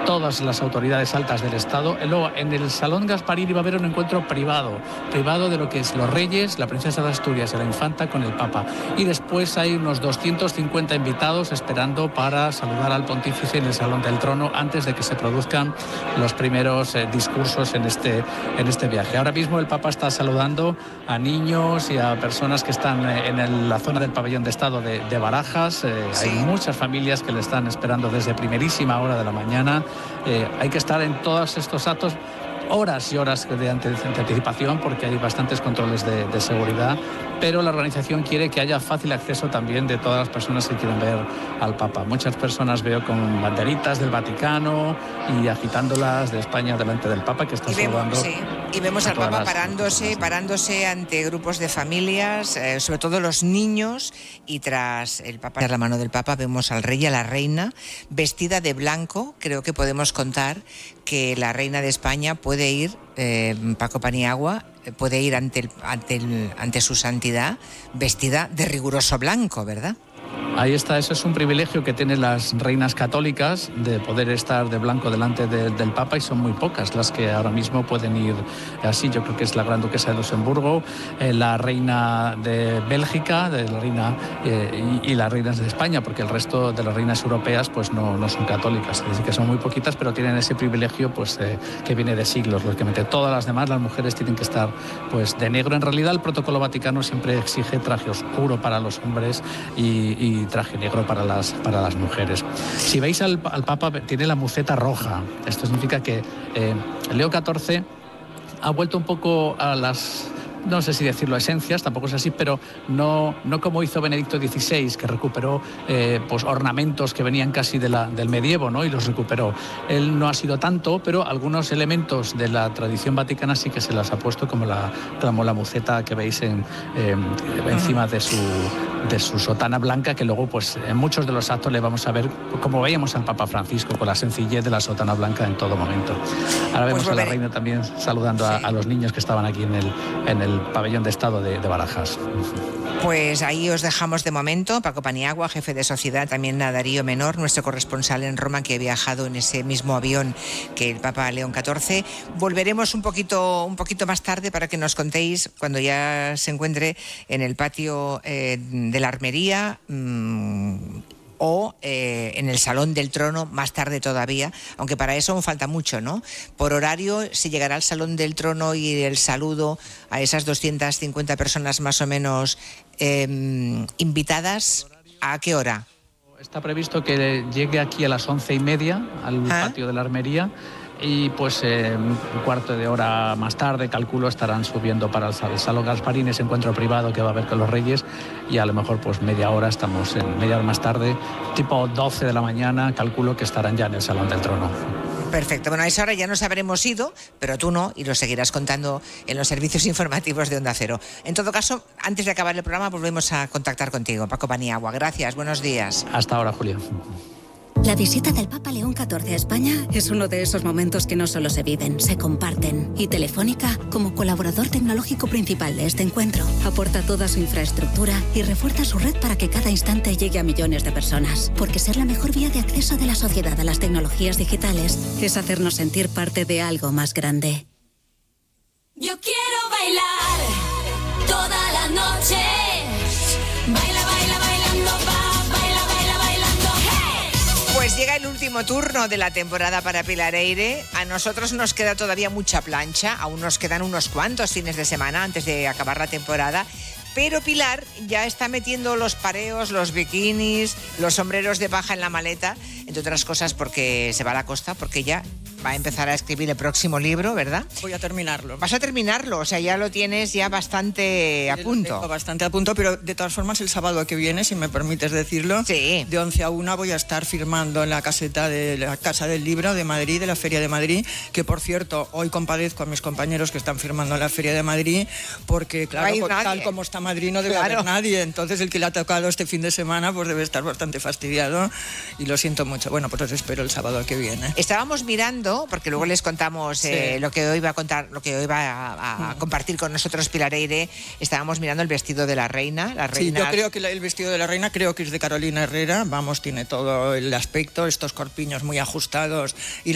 todas las autoridades altas del Estado. Luego, en el Salón Gasparini va a haber un encuentro privado de lo que es los reyes, la princesa de Asturias y la infanta con el Papa. Y después hay unos 250 invitados esperando para saludar al pontífice en el Salón del Trono antes de que se produzcan los primeros discursos en este viaje. Ahora mismo el Papa está saludando a niños y a personas que están en la zona del pabellón de Estado de Barajas. Hay muchas familias que le están esperando desde primerísima hora de la mañana. Hay que estar en todos estos actos horas y horas de anticipación porque hay bastantes controles de seguridad, pero la organización quiere que haya fácil acceso también de todas las personas que quieren ver al Papa. Muchas personas veo con banderitas del Vaticano y agitándolas de España delante del Papa, que está saludando. Y vemos al Papa parándose ante grupos de familias, sobre todo los niños, y tras el Papa dar la mano del Papa vemos al rey y a la reina vestida de blanco. Creo que podemos contar que la reina de España puede ir, Paco Paniagua, puede ir ante su santidad vestida de riguroso blanco, ¿verdad? Ahí está, eso es un privilegio que tienen las reinas católicas de poder estar de blanco delante del Papa, y son muy pocas las que ahora mismo pueden ir así. Yo creo que es la gran duquesa de Luxemburgo, la reina de Bélgica, la reina y las reinas de España, porque el resto de las reinas europeas pues no son católicas, es decir, que son muy poquitas, pero tienen ese privilegio pues que viene de siglos, lógicamente. Todas las demás, las mujeres, tienen que estar pues de negro. En realidad el protocolo vaticano siempre exige traje oscuro para los hombres y traje negro para las mujeres. Si veis al Papa, tiene la muceta roja. Esto significa que Leo XIV ha vuelto un poco a las, no sé si decirlo, esencias, tampoco es así, pero no como hizo Benedicto XVI, que recuperó pues ornamentos que venían casi del medievo, ¿no? Y los recuperó. Él no ha sido tanto, pero algunos elementos de la tradición vaticana sí que se las ha puesto, como la muceta que veis encima de su sotana blanca, que luego pues en muchos de los actos le vamos a ver, como veíamos al Papa Francisco, con la sencillez de la sotana blanca en todo momento. Ahora vemos a la reina también saludando a los niños que estaban aquí en el pabellón de Estado de Barajas. Pues ahí os dejamos de momento. Paco Paniagua, jefe de sociedad, también a Darío Menor, nuestro corresponsal en Roma, que ha viajado en ese mismo avión que el Papa León XIV. Volveremos un poquito más tarde para que nos contéis cuando ya se encuentre en el patio de la Armería o en el Salón del Trono más tarde todavía, aunque para eso aún falta mucho, ¿no? Por horario, se llegará al Salón del Trono y el saludo a esas 250 personas más o menos invitadas. ¿A qué hora? Está previsto que llegue aquí a las 11:30 al patio de la Armería, y pues un cuarto de hora más tarde, calculo, estarán subiendo para el Salón Gasparini, ese encuentro privado que va a haber con los reyes, y a lo mejor pues media hora más tarde, tipo 12 de la mañana, calculo que estarán ya en el Salón del Trono. Perfecto. Bueno, a esa hora ya nos habremos ido, pero tú no, y lo seguirás contando en los servicios informativos de Onda Cero. En todo caso, antes de acabar el programa, volvemos a contactar contigo, Paco Paniagua. Gracias, buenos días. Hasta ahora, Julia. La visita del Papa León XIV a España es uno de esos momentos que no solo se viven, se comparten. Y Telefónica, como colaborador tecnológico principal de este encuentro, aporta toda su infraestructura y refuerza su red para que cada instante llegue a millones de personas. Porque ser la mejor vía de acceso de la sociedad a las tecnologías digitales es hacernos sentir parte de algo más grande. Yo quiero bailar toda la noche. Baila, baila, bailando, baila, baila, bailando, hey. Pues llega el último turno de la temporada para Pilar Eyre. A nosotros nos queda todavía mucha plancha, aún nos quedan unos cuantos fines de semana antes de acabar la temporada. Pero Pilar ya está metiendo los pareos, los bikinis, los sombreros de paja en la maleta, entre otras cosas porque se va a la costa, porque ya va a empezar a escribir el próximo libro, ¿verdad? Voy a terminarlo. Vas a terminarlo, o sea, ya lo tienes ya bastante a punto. Tengo bastante a punto, pero de todas formas el sábado que viene, si me permites decirlo, sí, de 11 a 1 voy a estar firmando en la caseta de la Casa del Libro de Madrid, de la Feria de Madrid, que por cierto, hoy compadezco a mis compañeros que están firmando en la Feria de Madrid, porque claro, no tal como está Madrid no debe haber nadie, entonces el que le ha tocado este fin de semana pues debe estar bastante fastidiado y lo siento mucho. Bueno, pues os espero el sábado que viene. Estábamos mirando, porque luego les contamos lo que hoy va a contar, lo que hoy va a compartir con nosotros Pilar Eyre. Estábamos mirando el vestido de la reina. Sí, yo creo que el vestido de la reina creo que es de Carolina Herrera, vamos, tiene todo el aspecto, estos corpiños muy ajustados y